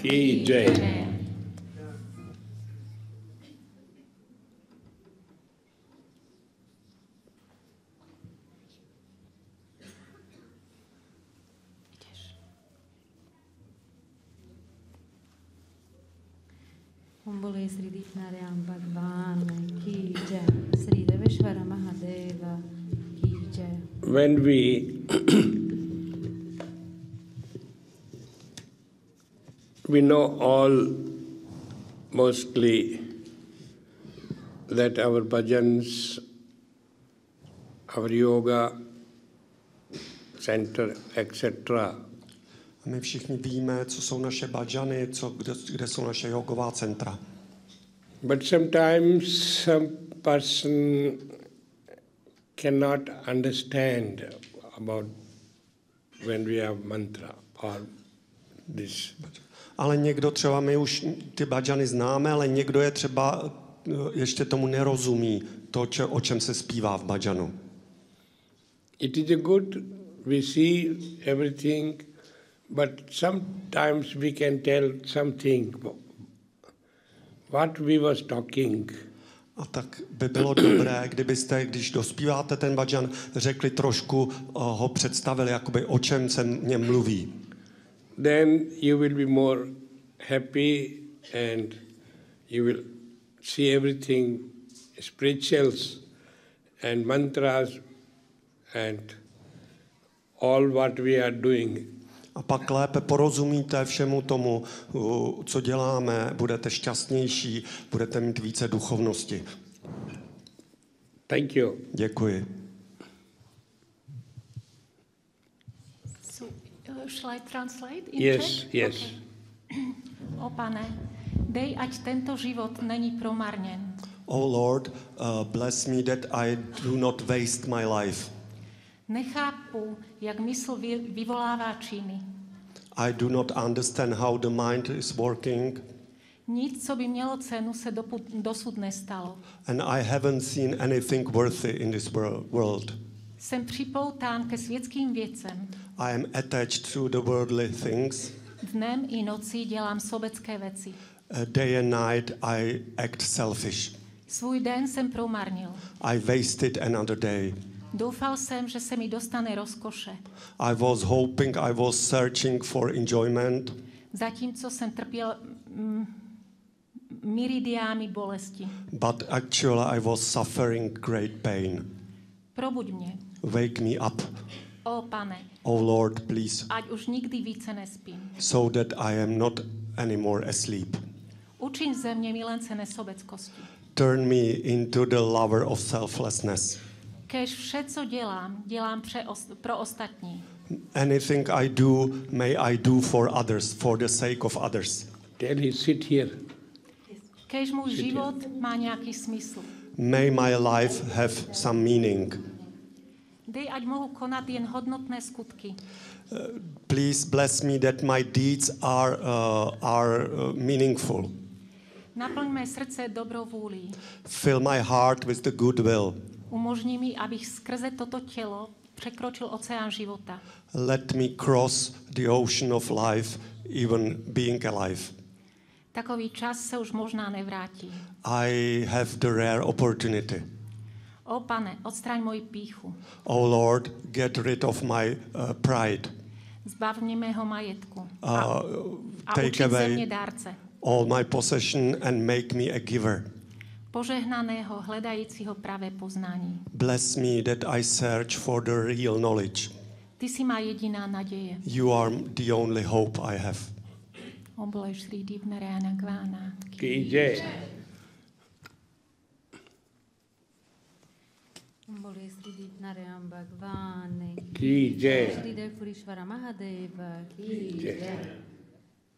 Ki Jai. Om Bole Sri Deepnarayam Bhagwan Ki Jai, Sri Deveshwara Mahadeva Ki Jai. When we know all mostly that our bhajans, our yoga center, etc. My všichni víme, co jsou naše bhajany, kde jsou naše jogová centra. But sometimes some person cannot understand about when we have mantra or this. Ale někdo třeba, my už ty bhajany známe, ale někdo je třeba ještě tomu nerozumí, o čem se zpívá v bhajanu. It is a good, we see everything, but sometimes we can tell something, what we was talking. A tak by bylo dobré, kdybyste, když dospíváte ten bhajan, řekli trošku, ho představili, jakoby o čem se mě mluví. Then you will be more happy and you will see everything, spirituals and mantras and all what we are doing. A pak lépe porozumíte všemu tomu, co děláme, budete šťastnější, budete mít více duchovnosti. Thank you. Děkuji. So, shall I translate in Yes, Czech? yes. Okay. O Pane, dej, ať tento život není promarněn. Oh Lord, bless me that I do not waste my life. Nechápu, jak mysl vyvolává činy. I do not understand how the mind is working. Nic, co by mělo cenu, se dosud nestalo. And I haven't seen anything worthy in this world. Jsem připoután ke světským věcem. I am attached to the worldly things. Dnem i nocí dělám sobecké věci. Day and night I act selfish. Svůj den jsem promarnil. I wasted another day. Doufal jsem, že se mi dostane rozkoše. I was hoping, I was searching for enjoyment. Zatímco jsem trpěl myridiámi bolesti. But actually I was suffering great pain. Probuď mě. Wake me up. O Pane. Oh Lord, please. Ať už nikdy více nespím. So that I am not anymore asleep. Učiň ze mě milence nesobeckosti. Turn me into the lover of selflessness. Kéž vše, co dělám pro ostatní. Anything I do, may I do for others, for the sake of others. Tell he sit here. Kéž můj život má nějaký smysl. May my life have some meaning. Dej, ať mohu konat jen hodnotné skutky. Please bless me that my deeds are meaningful. Naplň mé srdce dobrou vůlí. Fill my heart with the good will. Umožni mi, abych skrze toto tělo překročil oceán života. Let me cross the ocean of life, even being alive. Takový čas se už možná nevrátí. I have the rare opportunity. O Pane, odstraň moji pýchu. Oh Lord, get rid of my pride. Zbav mě mého majetku. Take učin ze mě away dárce. all my possession and make me a giver. Požehnaného, hledajícího pravé poznání. Bless me that I search for the real knowledge. Ty jsi má jediná naděje. You are the only hope I have. Oblej Sri Deepnarayana Gvána. Ki Jai. Om Bole Sri Deepnarayam Bhagwan Ki Jai. Sri Deveshwara Mahadeva Ki Jai.